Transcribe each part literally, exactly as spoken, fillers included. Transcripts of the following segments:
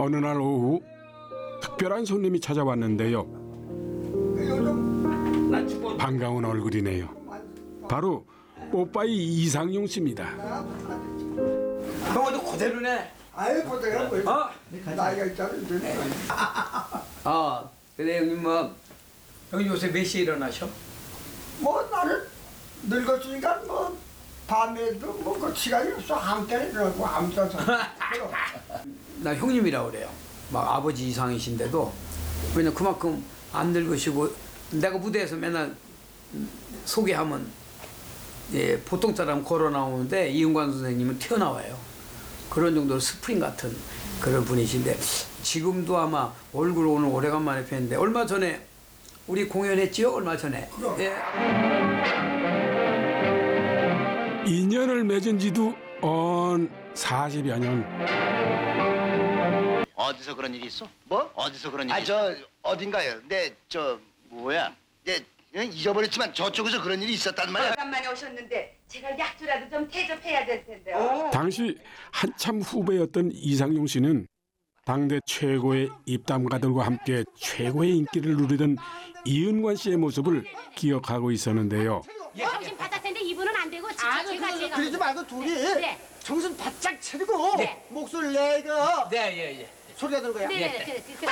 어느 날 오후 특별한 손님이 찾아왔는데요. 반가운 얼굴이네요. 바로 뽀빠이 이상용 씨입니다. 형도 그대로네. 아유 고생을 뭐 어? 나이가 있잖아. 아, 그래 형님 뭐 형님 요새 몇 시에 일어나셔? 뭐 나는 늙었으니까 뭐 밤에도 뭐 그 시간이 없어. 아무 때나 일어나고 아무 때나 나 형님이라고 그래요. 막 아버지 이상이신데도 왜냐 그만큼 안 늙으시고 내가 무대에서 맨날 소개하면 예, 보통 사람 걸어 나오는데 이은관 선생님은 튀어나와요. 그런 정도로 스프링 같은 그런 분이신데 지금도 아마 얼굴 오늘 오래간만에 뵀는데 얼마 전에 우리 공연했지요? 얼마 전에. 예. 인연을 맺은 지도 언 사십여 년. 어디서 그런 일이 있어? 뭐? 어디서 그런 일이 아, 있어? 저 어딘가요? 네, 저 뭐야? 네, 잊어버렸지만 저쪽에서 그런 일이 있었단 말이야. 오랜만에 오셨는데 제가 약주라도 좀 대접해야 될 텐데요. 당시 한참 후배였던 이상용 씨는 당대 최고의 입담가들과 함께 최고의 인기를 누리던 이은관 씨의 모습을 기억하고 있었는데요. 정신 바짝 텐데 이분은 안 되고 진짜 아니 제가 그, 제가 그러지 말고 둘이 네. 정신 바짝 차리고 네. 목소리를 내가 네, 예, 예. 소리가 들 거야. 네네네 그래, 그래, 그래.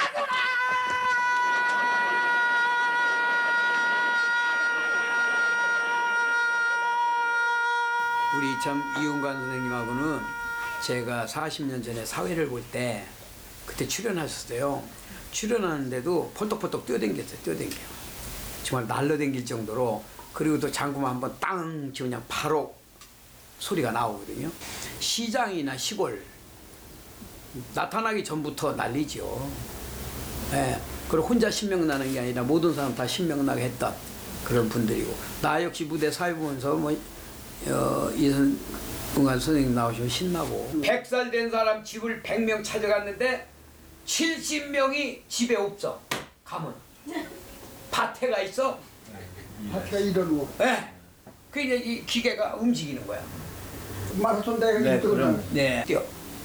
우리 참 이은관 선생님하고는 제가 사십 년 전에 사회를 볼 때 그때 출연하셨어요. 출연하는데도 펄떡펄떡 뛰어댕겼어요. 뛰어댕겨요. 정말 날라댕길 정도로. 그리고 또 장구만 한번 땅 치고 그냥 바로 소리가 나오거든요. 시장이나 시골 나타나기 전부터 난리죠. 예. 그리고 혼자 신명나는 게 아니라 모든 사람 다 신명나게 했던 그런 분들이고 나 역시 무대 사회 보면서 뭐 어, 이은관 선생님 나오시면 신나고 백 살 된 사람 집을 백 명 찾아갔는데 칠십 명이 집에 없어. 가면 밭에가 있어. 바퀴가 이러고 예. 그 이제 이 기계가 움직이는 거야. 마라톤 대회 네, 이끌고 그럼 네. 뛰어.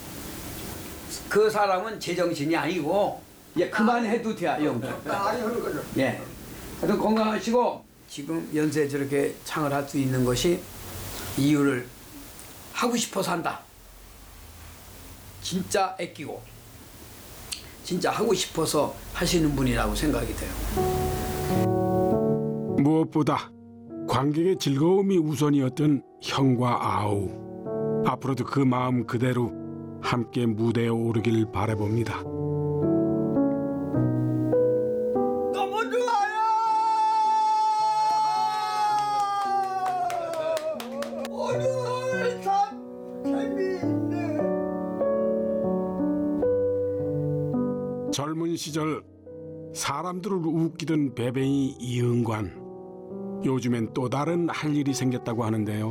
그 사람은 제정신이 아니고 예, 그만해도 돼, 영도. 많이 하는 거죠. 예. 하여튼 건강하시고 지금 연세에 저렇게 창을 할 수 있는 것이 이유를 하고 싶어서 한다. 진짜 애끼고 진짜 하고 싶어서 하시는 분이라고 생각이 돼요. 무엇보다 관객의 즐거움이 우선이었던 형과 아우. 앞으로도 그 마음 그대로 함께 무대에 오르길 바라봅니다. 너무 좋아요. 오늘 참 재미있네. 젊은 시절 사람들을 웃기던 베베이 이은관. 요즘엔 또 다른 할 일이 생겼다고 하는데요.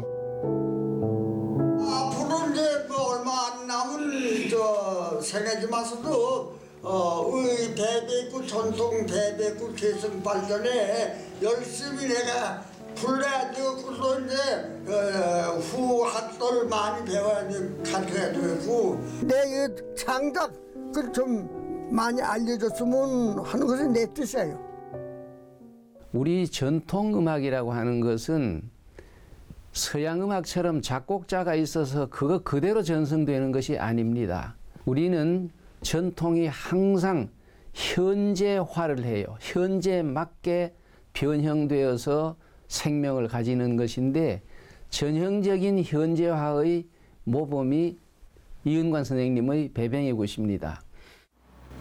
앞으로 이제 뭐 얼마 안 남은 저 생애지만서도 어, 의 대배구 전통 대배구 계승 발전에 열심히 내가 불러야 되고 이제 어, 후 학도를 많이 배워야 돼 가르쳐야 되고 내 장작 그좀 많이 알려줬으면 하는 것이 내 뜻이에요. 우리 전통 음악이라고 하는 것은 서양 음악처럼 작곡자가 있어서 그거 그대로 전승되는 것이 아닙니다. 우리는 전통이 항상 현재화를 해요. 현재에 맞게 변형되어서 생명을 가지는 것인데 전형적인 현재화의 모범이 이은관 선생님의 배병의 굿입니다.